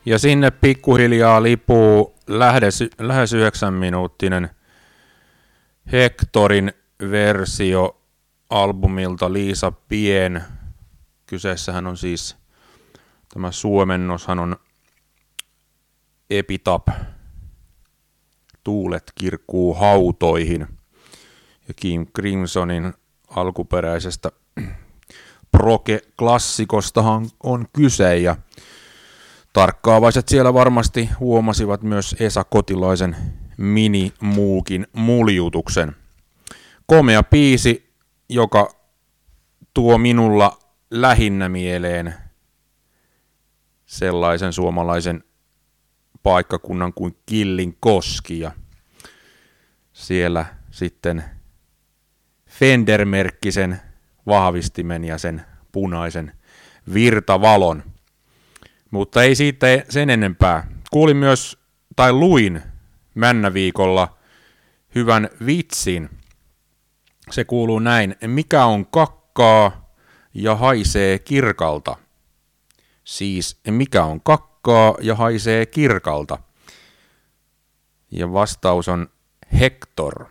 Ja sinne pikkuhiljaa lipuu lähes 9-minuuttinen Hectorin versio albumilta Liisa Pien. Kyseessähän on siis, tämä suomennoshan on Epitaph, Tuulet kirkuu hautoihin. Ja King Crimsonin alkuperäisestä proge-klassikostahan on kyse, ja tarkkaavaiset siellä varmasti huomasivat myös Esa Kotilaisen mini-muukin muljutuksen. Komea biisi, joka tuo minulla lähinnä mieleen sellaisen suomalaisen paikkakunnan kuin Killinkoski, ja siellä sitten Fender-merkkisen vahvistimen ja sen punaisen virtavalon. Mutta ei siitä sen enempää. Kuulin myös, tai luin Männäviikolla hyvän vitsin. Se kuuluu näin: mikä on kakkaa ja haisee kirkalta? Siis mikä on kakkaa ja haisee kirkalta? Ja vastaus on Hector.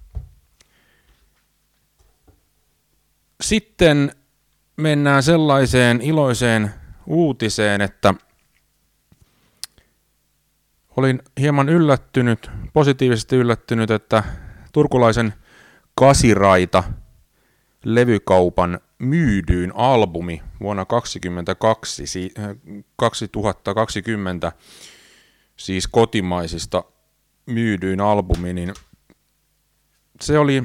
Sitten mennään sellaiseen iloiseen uutiseen, että olin hieman positiivisesti yllättynyt, että turkulaisen Kasiraita levykaupan myydyin albumi vuonna 2020, siis kotimaisista myydyin albumi, niin se oli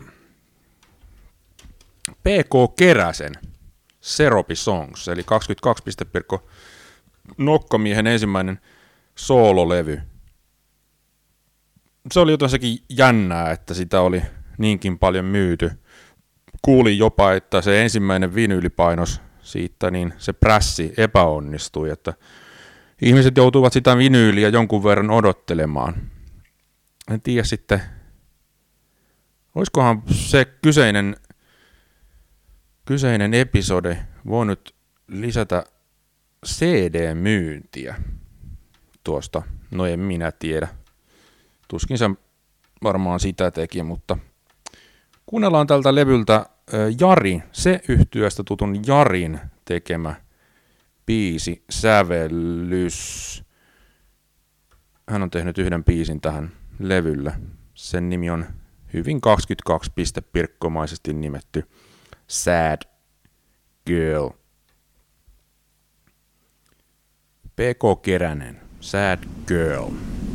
P.K. Keräsen Seropi Songs, eli 22 piste Pirkko Nokkamiehen ensimmäinen soololevy. Se oli jotensakin jännää, että sitä oli niinkin paljon myyty. Kuulin jopa, että se ensimmäinen vinyylipainos siitä, niin se prässi epäonnistui, että ihmiset joutuivat sitä vinyyliä jonkun verran odottelemaan. En tiedä sitten, olisikohan se kyseinen episode voinut lisätä CD-myyntiä tuosta, no en minä tiedä. Tuskin se varmaan sitä teki, mutta kuunnellaan tältä levyltä Jari, se yhtyeestä tutun Jarin tekemä biisi, sävellys. Hän on tehnyt yhden biisin tähän levylle. Sen nimi on hyvin 22 piste Pirkkomaisesti nimetty Sad Girl. P.K. Keränen, Sad Girl.